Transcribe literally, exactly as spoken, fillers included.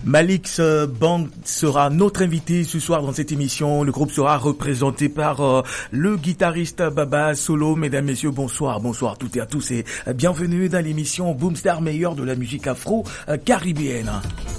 Malix Band sera notre invité ce soir dans cette émission. Le groupe sera représenté par euh, le guitariste Baba Solo. Mesdames, messieurs, bonsoir, bonsoir à toutes et à tous et bienvenue dans l'émission Boomstar, meilleure de la musique afro-caribéenne.